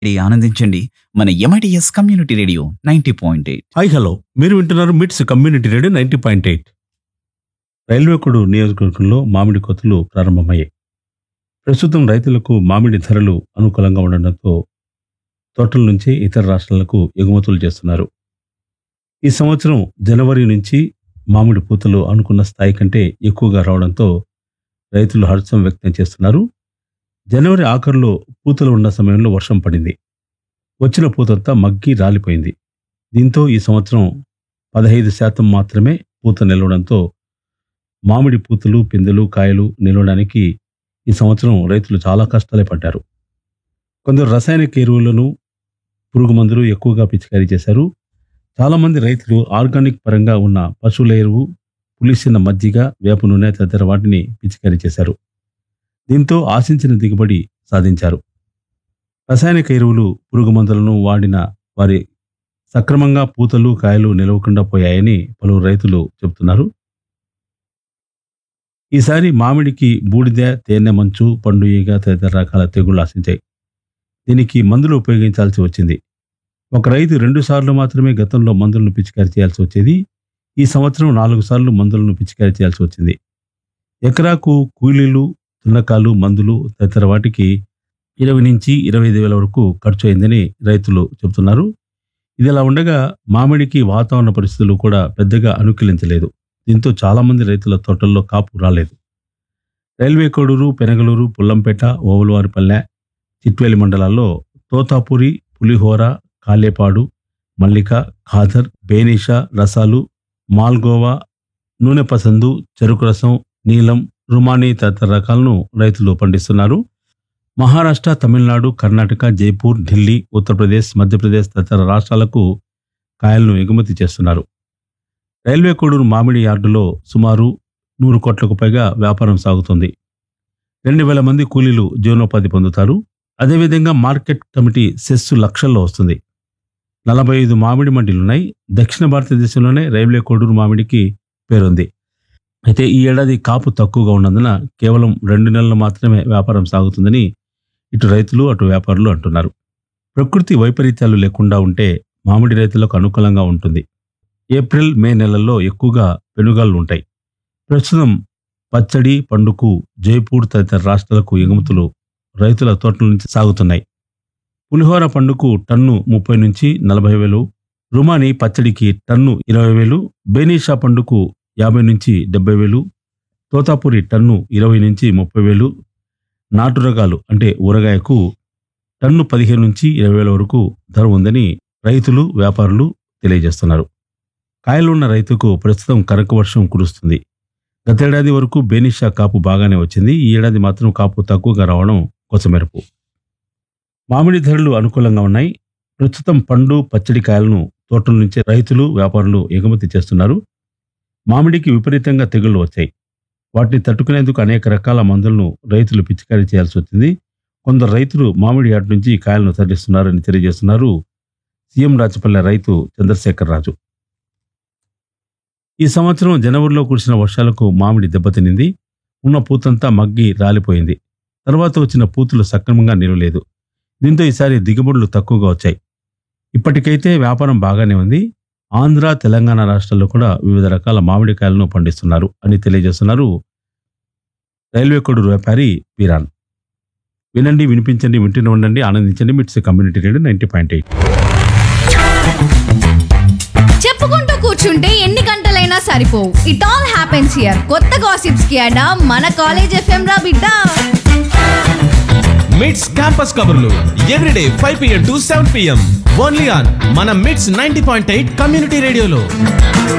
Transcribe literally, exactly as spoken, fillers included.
ఇది ఆనందించండి మన MITS community radio ninety point eight. Hi hello మీరు వింటున్నారు మిట్స్ community radio ninety point eight. Railway code నియోజకవర్గంలో మామిడి కోతలు ప్రారంభమయ్యాయి. ప్రస్తుతం రైతులకు మామిడి ధరలు అనుకూలంగా ఉండడంతో తోటల నుంచి ఇతర రాష్ట్రాలకు ఎగుమతులు చేస్తున్నారు. ఈ సంవత్సరం జనవరి నుంచి మామిడి పూతలు అనుకున్న స్థాయి కంటే ఎక్కువగా రావడంతో రైతులు హర్షం వ్యక్తం చేస్తున్నారు. జనవరి ఆఖరులో పూతలు ఉన్న సమయంలో వర్షం పడింది. వచ్చిన పూతంతా మగ్గి రాలిపోయింది. దీంతో ఈ సంవత్సరం పదహైదు శాతం మాత్రమే పూత నిలవడంతో మామిడి పూతలు, పిందెలు, కాయలు నిలవడానికి ఈ సంవత్సరం రైతులు చాలా కష్టాలే పడ్డారు. కొందరు రసాయనిక ఎరువులను, పురుగు మందులు ఎక్కువగా పిచికారీ చేశారు. చాలామంది రైతులు ఆర్గానిక్ పరంగా ఉన్న పశువుల ఎరువు, పులిసిన మజ్జిగ, వేప నూనె తదితర వాటిని పిచికారీ చేశారు. దీంతో ఆశించిన దిగుబడి సాధించారు. రసాయనిక ఎరువులు, పురుగు మందులను వాడిన వారి సక్రమంగా పూతలు, కాయలు నిలవకుండా పోయాయని పలువురు రైతులు చెబుతున్నారు. ఈసారి మామిడికి బూడిద, తేనె మంచు, పండు ఈగ తదితర రకాల తెగుళ్లు ఆశించాయి. దీనికి మందులు ఉపయోగించాల్సి వచ్చింది. ఒక రైతు రెండు సార్లు మాత్రమే గతంలో మందులను పిచికారీ చేయాల్సి వచ్చేది. ఈ సంవత్సరం నాలుగు సార్లు మందులను పిచికారీ చేయాల్సి వచ్చింది. ఎకరాకు కూలీలు, తున్నకాలు, మందులు తదితర వాటికి ఇరవై నుంచి ఇరవై ఐదు వేల వరకు ఖర్చు అయిందని రైతులు చెబుతున్నారు. ఇదిలా ఉండగా మామిడికి వాతావరణ పరిస్థితులు కూడా పెద్దగా అనుకూలించలేదు. దీంతో చాలా మంది రైతుల తోటల్లో కాపు రాలేదు. రైల్వే కోడూరు, పెనగలూరు, పుల్లంపేట, ఓవులవారిపల్లె, చిట్వేలి మండలాల్లో తోతాపురి, పులిహోర, కాలేపాడు, మల్లిక, ఖాదర్, బేనిష రసాలు, మాల్గోవా, నూనె పసందు, చెరుకు రసం, నీలం, రుమానీ తదితర రకాలను రైతులు పండిస్తున్నారు. మహారాష్ట్ర, తమిళనాడు, కర్ణాటక, జైపూర్, ఢిల్లీ, ఉత్తరప్రదేశ్, మధ్యప్రదేశ్ తదితర రాష్ట్రాలకు కాయలను ఎగుమతి చేస్తున్నారు. రైల్వే కోడూరు మామిడి యార్డులో సుమారు నూరు కోట్లకు పైగా వ్యాపారం సాగుతుంది. రెండు వేల మంది కూలీలు జీవనోపాధి పొందుతారు. అదేవిధంగా మార్కెట్ కమిటీ సెస్సు లక్షల్లో వస్తుంది. నలభై ఐదు మామిడి మండీలున్నాయి. దక్షిణ భారతదేశంలోనే రైల్వే కోడూరు మామిడికి పేరుంది. అయితే ఈ ఏడాది కాపు తక్కువగా ఉన్నందున కేవలం రెండు నెలలు మాత్రమే వ్యాపారం సాగుతుందని ఇటు రైతులు, అటు వ్యాపారులు అంటున్నారు. ప్రకృతి వైపరీత్యాలు లేకుండా ఉంటే మామిడి రైతులకు అనుకూలంగా ఉంటుంది. ఏప్రిల్, మే నెలల్లో ఎక్కువగా పెనుగాళ్లు ఉంటాయి. ప్రస్తుతం పచ్చడి, పండుకు జైపూర్ తదితర రాష్ట్రాలకు ఎగుమతులు రైతుల తోటల నుంచి సాగుతున్నాయి. పులిహోర పండుకు టన్ను ముప్పై నుంచి నలభై వేలు, రుమాని పచ్చడికి టన్ను ఇరవై వేలు, బేనీషా పండుకు యాభై నుంచి డెబ్బై వేలు, తోతాపురి టన్ను ఇరవై నుంచి ముప్పై వేలు, నాటు రకాలు అంటే ఊరగాయకు టన్ను పదిహేను నుంచి ఇరవై వేల వరకు ధర ఉందని రైతులు, వ్యాపారులు తెలియజేస్తున్నారు. కాయలున్న రైతుకు ప్రస్తుతం కనక వర్షం కురుస్తుంది. గతేడాది వరకు బేనిషా కాపు బాగానే వచ్చింది. ఈ ఏడాది మాత్రం కాపు తక్కువగా రావడం కొసమెరుపు. మామిడి ధరలు అనుకూలంగా ఉన్నాయి. ప్రస్తుతం పండు, పచ్చడి కాయలను తోటల నుంచి రైతులు, వ్యాపారులు ఎగుమతి చేస్తున్నారు. మామిడికి విపరీతంగా తెగుళ్లు వచ్చాయి. వాటిని తట్టుకునేందుకు అనేక రకాల మందులను రైతులు పిచికారీ చేయాల్సి వచ్చింది. కొందరు రైతులు మామిడి యార్డు నుంచి కాయలను తరలిస్తున్నారని తెలియజేస్తున్నారు సీఎం రాజపల్లె రైతు చంద్రశేఖర్ రాజు. ఈ సంవత్సరం జనవరిలో కురిసిన వర్షాలకు మామిడి దెబ్బతినింది. ఉన్న పూతంతా మగ్గి రాలిపోయింది. తర్వాత వచ్చిన పూతులు సక్రమంగా నిలవలేదు. దీంతో ఈసారి దిగుబడులు తక్కువగా వచ్చాయి. ఇప్పటికైతే వ్యాపారం బాగానే ఉంది. ఆంధ్ర, తెలంగాణ రాష్ట్రాల్లో కూడా వివిధ రకాల మామిడికాయలను పండిస్తున్నారు అని తెలియజేస్తున్నారు రైల్వే కోడూరు వ్యాపారి వీరాన్. వినండి, వినిపించండి, వింటూనే ఉండండి, ఆనందించండి. మిట్స్ community radio ninety point eight. చెప్పుకుంటూ కూర్చుంటే ఎన్ని గంటలైనా సరిపోవు. It all happens here. కొత్త గాసిప్స్ కి అడా మన కాలేజ్ ఎఫ్ఎం రా బిడ్డ. మిట్స్ క్యాంపస్ కబుర్లు everyday five PM to seven PM only on మన మిట్స్ నైంటీ పాయింట్ ఎయిట్ కమ్యూనిటీ రేడియోలో.